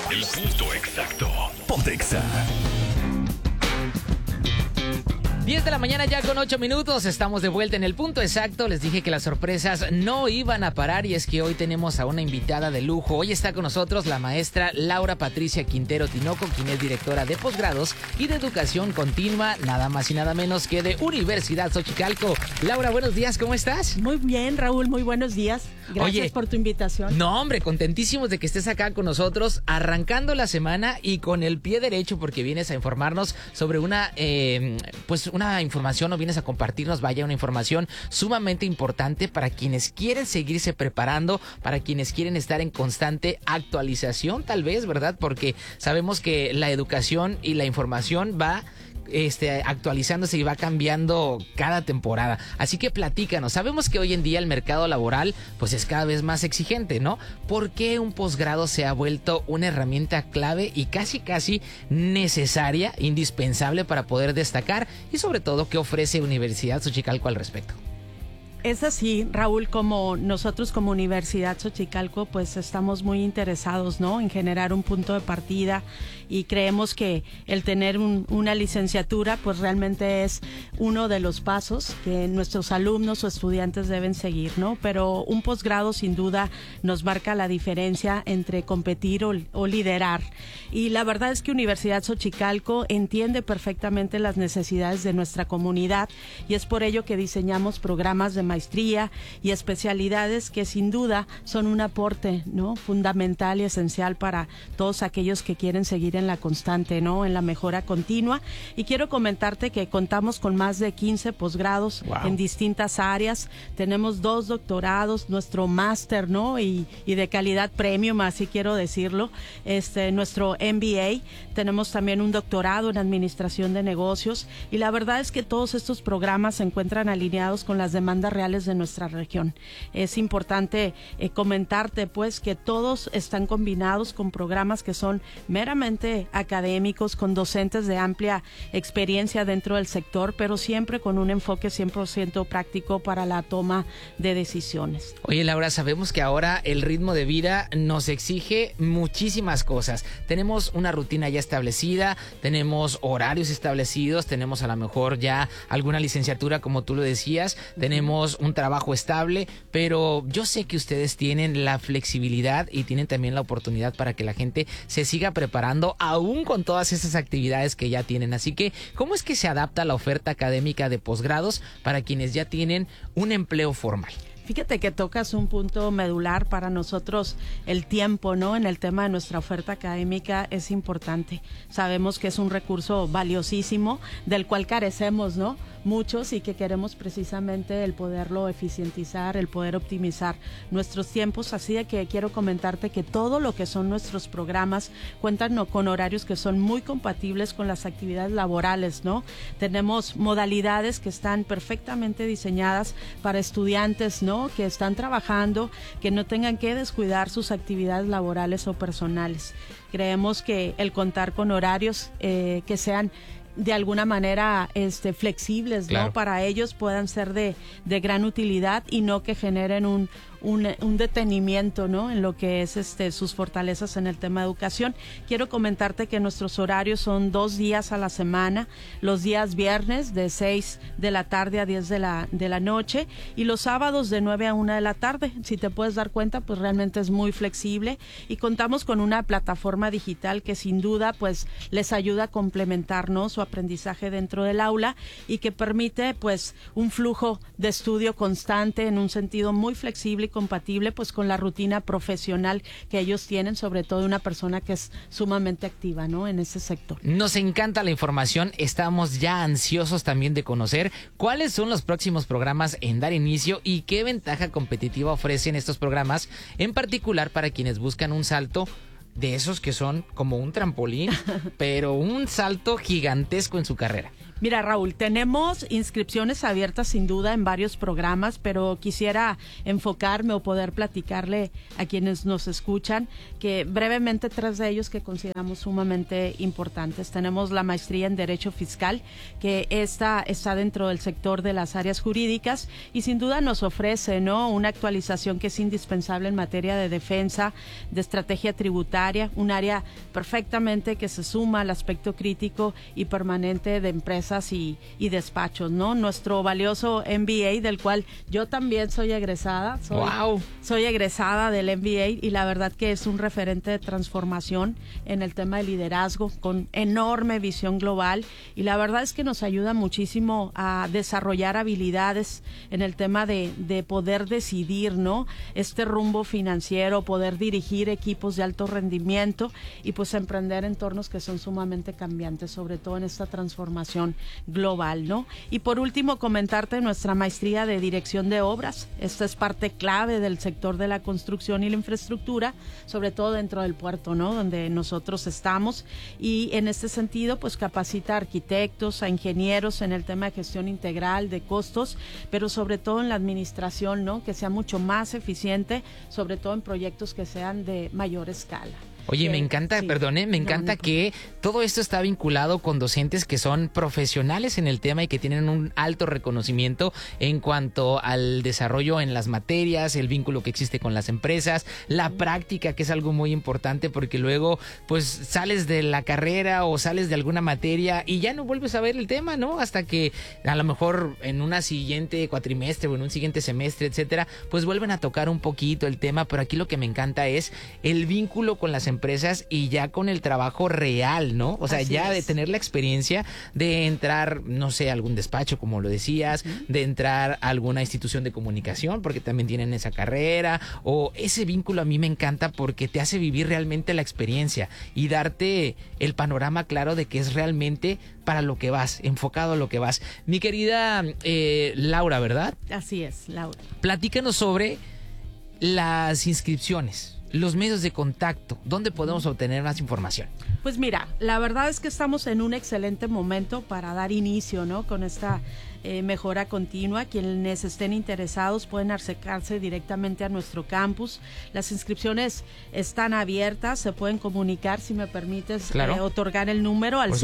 El punto exacto. Ponte Exa. 10 de la mañana ya con 8 minutos, estamos de vuelta en el punto exacto. Les dije que las sorpresas no iban a parar y es que hoy tenemos a una invitada de lujo. Hoy está con nosotros la maestra Laura Patricia Quintero Tinoco, quien es directora de posgrados y de educación continua, nada más y nada menos que de Universidad Xochicalco. Laura, buenos días, ¿cómo estás? Muy bien, Raúl, muy buenos días. Gracias por tu invitación. No, hombre, contentísimos de que estés acá con nosotros, arrancando la semana y con el pie derecho, porque vienes a informarnos sobre una información, o vienes a compartirnos, una información sumamente importante para quienes quieren seguirse preparando, para quienes quieren estar en constante actualización, tal vez, ¿verdad? Porque sabemos que la educación y la información va actualizándose y va cambiando cada temporada. Así que platícanos. Sabemos que hoy en día el mercado laboral pues es cada vez más exigente, ¿no? ¿Por qué un posgrado se ha vuelto una herramienta clave y casi necesaria, indispensable para poder destacar? Y sobre todo, ¿qué ofrece Universidad Xochicalco al respecto? Es así, Raúl, como nosotros como Universidad Xochicalco pues estamos muy interesados, ¿no?, en generar un punto de partida, y creemos que el tener una licenciatura pues realmente es uno de los pasos que nuestros alumnos o estudiantes deben seguir, ¿no? Pero un posgrado sin duda nos marca la diferencia entre competir o liderar, y la verdad es que Universidad Xochicalco entiende perfectamente las necesidades de nuestra comunidad, y es por ello que diseñamos programas de maestría y especialidades que sin duda son un aporte, ¿no?, fundamental y esencial para todos aquellos que quieren seguir en la constante, ¿no?, en la mejora continua. Y quiero comentarte que contamos con más de 15 posgrados en distintas áreas. Tenemos 2 doctorados, nuestro máster, ¿no?, y de calidad premium, así quiero decirlo, nuestro MBA. Tenemos también un doctorado en administración de negocios, y la verdad es que todos estos programas se encuentran alineados con las demandas reales de nuestra región. Es importante comentarte pues que todos están combinados con programas que son meramente académicos, con docentes de amplia experiencia dentro del sector, pero siempre con un enfoque 100% práctico para la toma de decisiones. Oye, Laura, sabemos que ahora el ritmo de vida nos exige muchísimas cosas. Tenemos una rutina ya establecida, tenemos horarios establecidos, tenemos a lo mejor ya alguna licenciatura, como tú lo decías, tenemos un trabajo estable, pero yo sé que ustedes tienen la flexibilidad y tienen también la oportunidad para que la gente se siga preparando aún con todas esas actividades que ya tienen. Así que, ¿cómo es que se adapta la oferta académica de posgrados para quienes ya tienen un empleo formal? Fíjate que tocas un punto medular para nosotros. El tiempo, ¿no?, en el tema de nuestra oferta académica es importante. Sabemos que es un recurso valiosísimo del cual carecemos, ¿no?, muchos, y que queremos precisamente el poderlo eficientizar, el poder optimizar nuestros tiempos. Así de que quiero comentarte que todo lo que son nuestros programas cuentan con horarios que son muy compatibles con las actividades laborales, ¿no? Tenemos modalidades que están perfectamente diseñadas para estudiantes, ¿no?, que están trabajando, que no tengan que descuidar sus actividades laborales o personales. Creemos que el contar con horarios que sean de alguna manera flexibles, ¿no?, claro, para ellos puedan ser de gran utilidad y no que generen un detenimiento, ¿no?, en lo que es sus fortalezas en el tema de educación. Quiero comentarte que nuestros horarios son 2 días a la semana, los días viernes de 6 de la tarde a 10 de la noche, y los sábados de 9 a 1 de la tarde. Si te puedes dar cuenta, pues realmente es muy flexible, y contamos con una plataforma digital que sin duda pues les ayuda a complementar, ¿no?, su aprendizaje dentro del aula, y que permite pues un flujo de estudio constante en un sentido muy flexible y compatible pues con la rutina profesional que ellos tienen, sobre todo una persona que es sumamente activa, ¿no?, en ese sector. Nos encanta la información, estamos ya ansiosos también de conocer cuáles son los próximos programas en dar inicio y qué ventaja competitiva ofrecen estos programas, en particular para quienes buscan un salto de esos que son como un trampolín, pero un salto gigantesco en su carrera. Mira, Raúl, tenemos inscripciones abiertas sin duda en varios programas, pero quisiera enfocarme o poder platicarle a quienes nos escuchan que brevemente 3 de ellos que consideramos sumamente importantes. Tenemos la maestría en Derecho Fiscal, que está dentro del sector de las áreas jurídicas y sin duda nos ofrece, ¿no?, una actualización que es indispensable en materia de defensa, de estrategia tributaria, un área perfectamente que se suma al aspecto crítico y permanente de empresas y despachos, ¿no? Nuestro valioso MBA, del cual yo también soy egresada. Soy egresada del MBA y la verdad que es un referente de transformación en el tema de liderazgo con enorme visión global y la verdad es que nos ayuda muchísimo a desarrollar habilidades en el tema de poder decidir, ¿no?, este rumbo financiero, poder dirigir equipos de alto rendimiento y pues emprender entornos que son sumamente cambiantes, sobre todo en esta transformación global, ¿no? Y por último, comentarte nuestra maestría de Dirección de Obras. Esta es parte clave del sector de la construcción y la infraestructura, sobre todo dentro del puerto, ¿no?, donde nosotros estamos. Y en este sentido, pues capacita a arquitectos, a ingenieros en el tema de gestión integral, de costos, pero sobre todo en la administración, ¿no?, que sea mucho más eficiente, sobre todo en proyectos que sean de mayor escala. Oye, me encanta, sí, me encanta que todo esto está vinculado con docentes que son profesionales en el tema y que tienen un alto reconocimiento en cuanto al desarrollo en las materias, el vínculo que existe con las empresas, la práctica, que es algo muy importante porque luego pues sales de la carrera o sales de alguna materia y ya no vuelves a ver el tema, ¿no? Hasta que a lo mejor en una siguiente cuatrimestre o en un siguiente semestre, etcétera, pues vuelven a tocar un poquito el tema, pero aquí lo que me encanta es el vínculo con las empresas y ya con el trabajo real, ¿no? O sea, ya de tener la experiencia de entrar, no sé, a algún despacho, como lo decías, de entrar a alguna institución de comunicación, porque también tienen esa carrera, o ese vínculo a mí me encanta porque te hace vivir realmente la experiencia y darte el panorama claro de que es realmente para lo que vas, enfocado a lo que vas. Mi querida Laura, ¿verdad? Así es, Laura. Platícanos sobre las inscripciones, los medios de contacto, ¿dónde podemos obtener más información? Pues mira, la verdad es que estamos en un excelente momento para dar inicio, ¿no?, con esta mejora continua. Quienes estén interesados pueden acercarse directamente a nuestro campus. Las inscripciones están abiertas, se pueden comunicar, si me permites, claro, otorgar el número al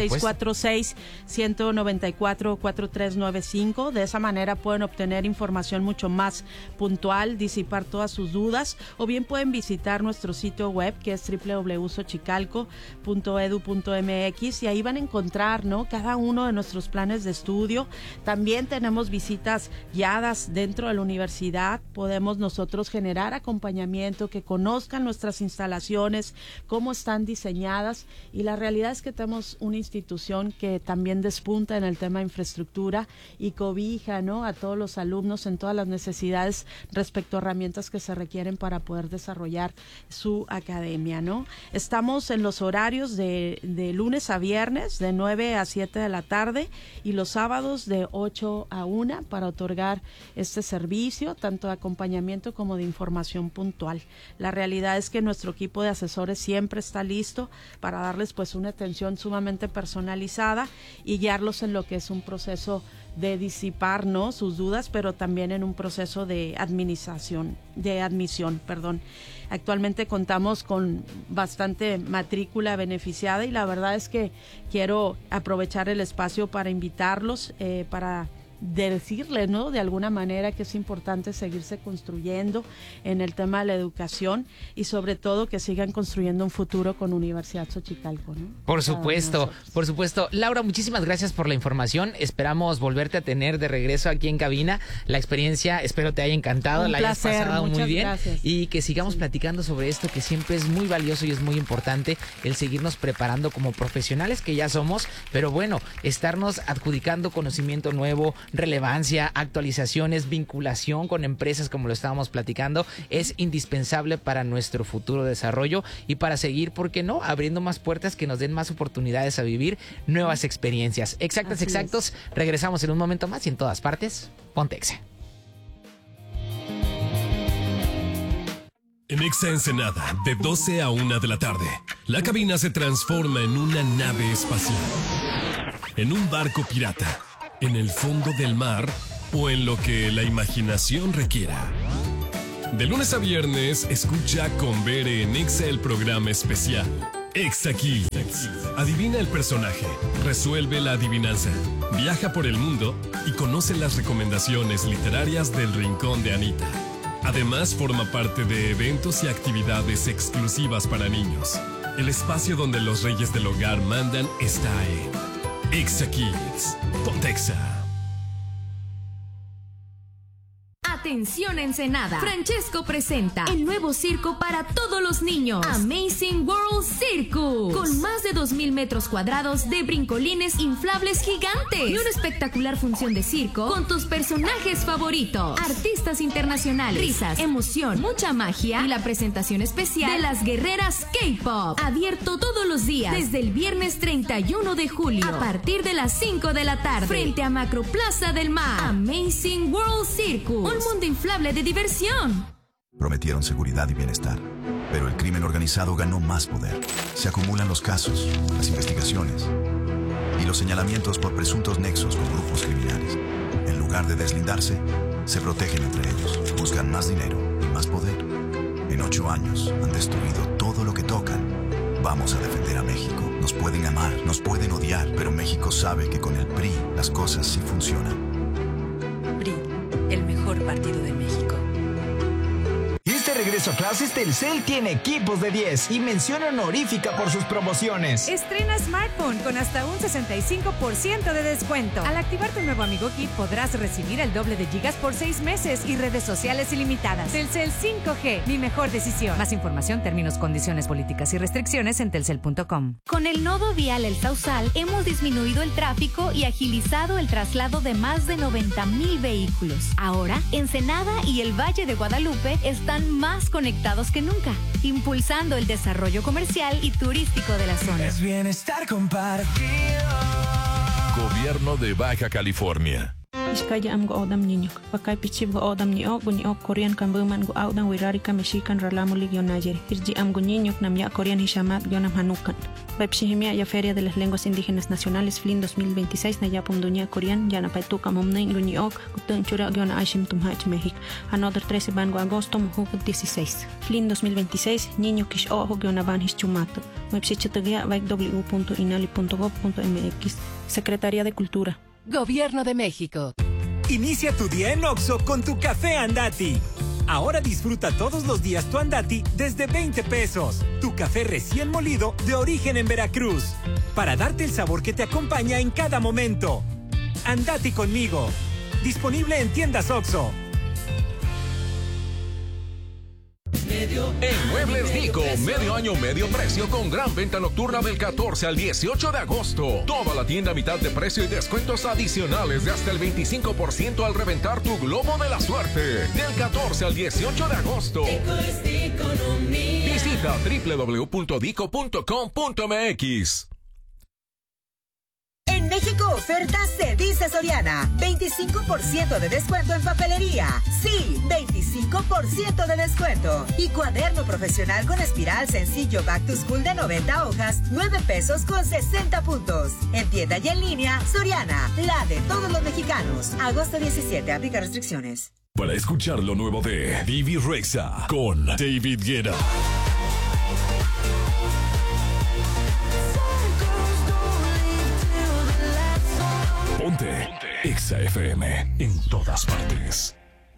646-194-4395. De esa manera pueden obtener información mucho más puntual, disipar todas sus dudas, o bien pueden visitar nuestro sitio web, que es www.xochicalco.edu.mx, y ahí van a encontrar, ¿no?, cada uno de nuestros planes de estudio. También tenemos visitas guiadas dentro de la universidad. Podemos nosotros generar acompañamiento, que conozcan nuestras instalaciones, cómo están diseñadas, y la realidad es que tenemos una institución que también despunta en el tema de infraestructura y cobija, ¿no?, a todos los alumnos en todas las necesidades respecto a herramientas que se requieren para poder desarrollar su academia, ¿no? Estamos en los horarios de lunes a viernes de 9 a 7 de la tarde y los sábados de 8 a 1 para otorgar este servicio, tanto de acompañamiento como de información puntual. La realidad es que nuestro equipo de asesores siempre está listo para darles pues una atención sumamente personalizada y guiarlos en lo que es un proceso de disipar, ¿no?, sus dudas, pero también en un proceso de admisión. Actualmente contamos con bastante matrícula beneficiada y la verdad es que quiero aprovechar el espacio para invitarlos, para decirle, ¿no?, de alguna manera que es importante seguirse construyendo en el tema de la educación y sobre todo que sigan construyendo un futuro con Universidad Xochicalco, ¿no? Por supuesto. Laura, muchísimas gracias por la información. Esperamos volverte a tener de regreso aquí en cabina. La experiencia, espero te haya encantado, la hayas pasado muy bien. Gracias. Y que sigamos platicando sobre esto, que siempre es muy valioso y es muy importante el seguirnos preparando como profesionales que ya somos, pero bueno, estarnos adjudicando conocimiento nuevo, relevancia, actualizaciones, vinculación con empresas, como lo estábamos platicando, es indispensable para nuestro futuro desarrollo y para seguir, ¿por qué no?, abriendo más puertas que nos den más oportunidades a vivir nuevas experiencias. Exactos. Regresamos en un momento más y en todas partes, ponte Exa. En Exa Ensenada, de 12 a 1 de la tarde, la cabina se transforma en una nave espacial. en un barco pirata, en el fondo del mar o en lo que la imaginación requiera. De lunes a viernes, escucha con Bere en Exa el programa especial Exa Kids. Adivina el personaje, resuelve la adivinanza, viaja por el mundo y conoce las recomendaciones literarias del Rincón de Anita. Además, forma parte de eventos y actividades exclusivas para niños. El espacio donde los reyes del hogar mandan está en Exa Kids. Ponte Exa. Atención Ensenada, Francesco presenta el nuevo circo para todos los niños, Amazing World Circus, con más de 2,000 metros cuadrados de brincolines inflables gigantes y una espectacular función de circo con tus personajes favoritos, artistas internacionales, risas, emoción, mucha magia y la presentación especial de las guerreras K-Pop, abierto todos los días desde el viernes 31 de julio a partir de las 5 de la tarde frente a Macroplaza del Mar. Amazing World Circus, un mundo inflable de diversión. Prometieron seguridad y bienestar, pero el crimen organizado ganó más poder. Se acumulan los casos, las investigaciones y los señalamientos por presuntos nexos con grupos criminales. En lugar de deslindarse, se protegen entre ellos, buscan más dinero y más poder. En 8 años han destruido todo lo que tocan. Vamos a defender a México. Nos pueden amar, nos pueden odiar, pero México sabe que con el PRI las cosas sí funcionan. PRI, el mejor partido de México. Este regreso a clases, Telcel tiene equipos de 10 y mención honorífica por sus promociones. Estrena smartphone con hasta un 65% de descuento. Al activar tu nuevo Amigo Kit podrás recibir el doble de gigas por 6 meses y redes sociales ilimitadas. Telcel 5G, mi mejor decisión. Más información, términos, condiciones, políticas y restricciones en telcel.com. Con el nodo vial El Sausal hemos disminuido el tráfico y agilizado el traslado de más de 90,000 vehículos. Ahora, Ensenada y el Valle de Guadalupe están más conectados que nunca, impulsando el desarrollo comercial y turístico de la zona. Es bienestar compartido. Gobierno de Baja California. Iskaya am go odam niño, pakay pichib go odam niyo, Korean kambuman go audan wirarika mexican ralamu ligionayer. Irji am go niño nam ya Korean hishamat gionam hanukan. Pepsihimia ya Feria de las Lenguas Indígenas Nacionales FLIN 2026 na yapum dunia Korean ya na paituka momnain guniok gutun chura giona aishim tumhach México. Another 13 van go agosto muhuk 16. FLIN 2026 niño kish ojo giona van hischumato. Website www.inali.gov.mx. Secretaría de Cultura. Gobierno de México. Inicia tu día en Oxxo con tu café Andati. Ahora disfruta todos los días tu Andati desde 20 pesos. Tu café recién molido de origen en Veracruz. Para darte el sabor que te acompaña en cada momento. Andati conmigo. Disponible en tiendas Oxxo. En Muebles Nico, medio año, medio precio con gran venta nocturna del 14 al 18 de agosto. Toda la tienda a mitad de precio y descuentos adicionales de hasta el 25% al reventar tu globo de la suerte. Del 14 al 18 de agosto. Visita www.dico.com.mx. En México ofertas se dice Soriana. 25% de descuento en papelería. Sí, 25% de descuento. Y cuaderno profesional con espiral sencillo Back to School de 90 hojas, 9 pesos con 60 puntos. En tienda y en línea, Soriana, la de todos los mexicanos. Agosto 17, aplica restricciones. Para escuchar lo nuevo de Vivi Rexa con David Guetta. Ponte Exa FM en todas partes.